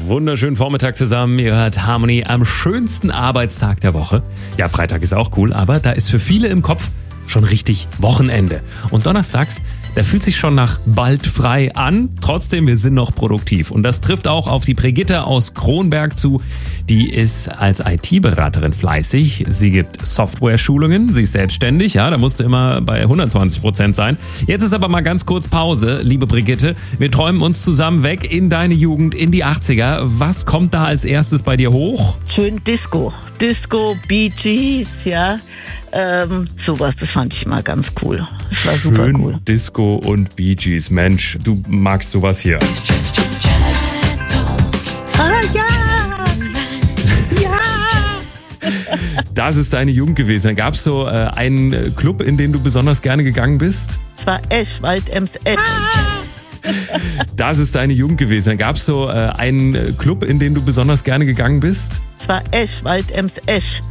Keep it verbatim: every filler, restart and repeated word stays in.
Wunderschönen Vormittag zusammen. Ihr hört Harmony am schönsten Arbeitstag der Woche. Ja, Freitag ist auch cool, aber da ist für viele im Kopf schon richtig Wochenende. Und donnerstags, da fühlt sich schon nach bald frei an. Trotzdem, wir sind noch produktiv. Und das trifft auch auf die Brigitte aus Kronberg zu. Die ist als I T-Beraterin fleißig. Sie gibt Software-Schulungen. Sie ist selbstständig. Ja, da musst du immer bei hundertzwanzig Prozent sein. Jetzt ist aber mal ganz kurz Pause, liebe Brigitte. Wir träumen uns zusammen weg in deine Jugend, in die achtziger. Was kommt da als erstes bei dir hoch? Schön Disco. Disco, Bee Gees, ja. Ähm, sowas, das fand ich immer ganz cool. Das war super Schön cool. Disco und Bee Gees. Mensch, du magst sowas hier. Ah, ja! Ja! Das ist deine Jugend gewesen. Gab es so äh, einen Club, in den du besonders gerne gegangen bist? Es war Esch, Waldems Esch. Das ist deine Jugend gewesen. Gab es so äh, einen Club, in den du besonders gerne gegangen bist? Es war Esch, Waldems Esch.